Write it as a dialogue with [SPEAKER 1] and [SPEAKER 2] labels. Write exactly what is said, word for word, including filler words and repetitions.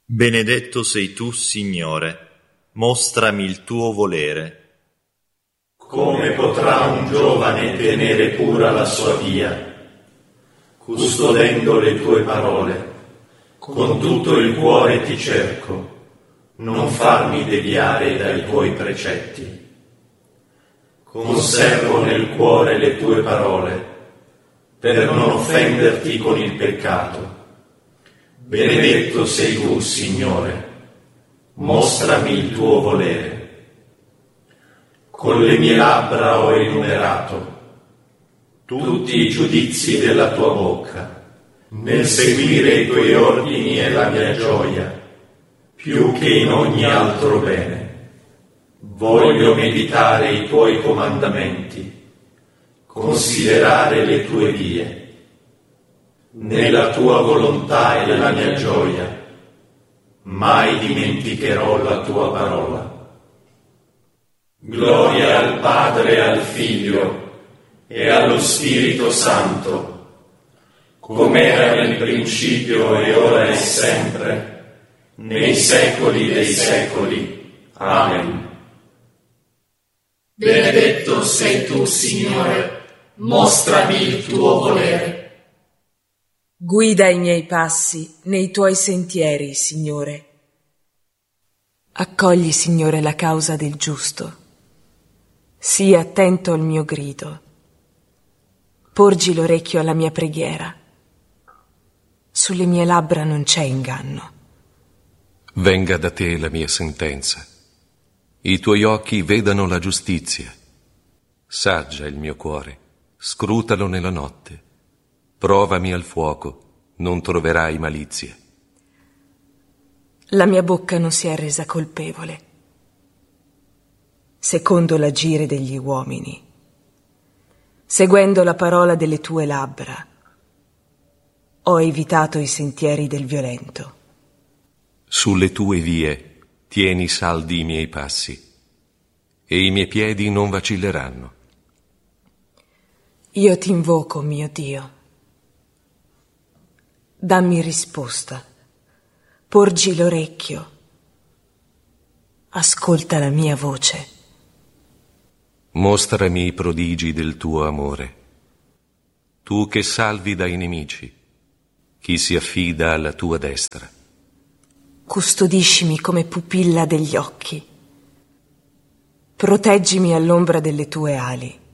[SPEAKER 1] Benedetto sei tu, Signore, mostrami il tuo volere.
[SPEAKER 2] Come potrà un giovane tenere pura la sua via, custodendo le tue parole? Con tutto il cuore ti cerco, non farmi deviare dai tuoi precetti. Conservo nel cuore le tue parole, per non offenderti con il peccato. Benedetto sei tu, Signore, mostrami il tuo volere. Con le mie labbra ho enumerato tutti i giudizi della tua bocca. Nel seguire i tuoi ordini è la mia gioia, più che in ogni altro bene. Voglio meditare i tuoi comandamenti, considerare le tue vie. Nella tua volontà è la mia gioia, mai dimenticherò la tua parola. Gloria al Padre e al Figlio e allo Spirito Santo, com'era nel principio e ora e sempre, nei secoli dei secoli. Amen.
[SPEAKER 3] Benedetto sei tu, Signore, mostrami il tuo volere.
[SPEAKER 4] Guida i miei passi nei tuoi sentieri, Signore. Accogli, Signore, la causa del giusto. Sii attento al mio grido. Porgi l'orecchio alla mia preghiera. Sulle mie labbra non c'è inganno.
[SPEAKER 5] Venga da te la mia sentenza. I tuoi occhi vedano la giustizia. Saggia il mio cuore, scrutalo nella notte. Provami al fuoco, non troverai malizia.
[SPEAKER 4] La mia bocca non si è resa colpevole, secondo l'agire degli uomini, seguendo la parola delle tue labbra. Ho evitato i sentieri del violento.
[SPEAKER 5] Sulle tue vie tieni saldi i miei passi, e i miei piedi non vacilleranno.
[SPEAKER 4] Io ti invoco, mio Dio. Dammi risposta, porgi l'orecchio, ascolta la mia voce.
[SPEAKER 5] Mostrami i prodigi del tuo amore, tu che salvi dai nemici, chi si affida alla tua destra.
[SPEAKER 4] Custodiscimi come pupilla degli occhi, proteggimi all'ombra delle tue ali.